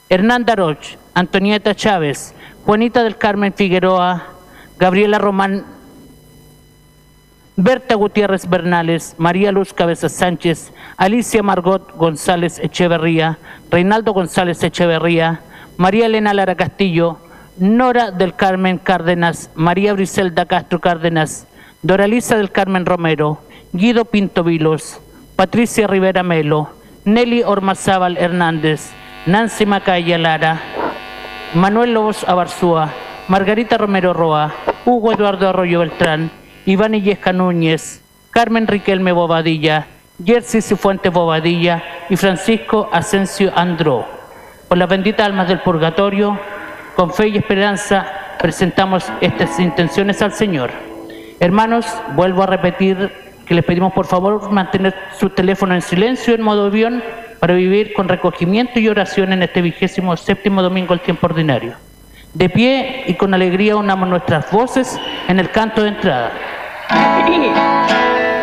Hernán Daroch, Antonieta Chávez, Juanita del Carmen Figueroa, Gabriela Román, Berta Gutiérrez Bernales, María Luz Cabezas Sánchez, Alicia Margot González Echeverría, Reinaldo González Echeverría, María Elena Lara Castillo, Nora del Carmen Cárdenas, María Briselda Castro Cárdenas, Doralisa del Carmen Romero, Guido Pinto Vilos, Patricia Rivera Melo, Nelly Ormazábal Hernández, Nancy Macaya Lara, Manuel Lobos Abarzúa, Margarita Romero Roa, Hugo Eduardo Arroyo Beltrán, Iván Illesca Núñez, Carmen Riquelme Bobadilla, Jersey Cifuentes Bobadilla y Francisco Asensio Andró. Por las benditas almas del purgatorio, con fe y esperanza, presentamos estas intenciones al Señor. Hermanos, vuelvo a repetir que les pedimos por favor mantener su teléfono en silencio en modo avión para vivir con recogimiento y oración en este 27º domingo del tiempo ordinario. De pie y con alegría unamos nuestras voces en el canto de entrada.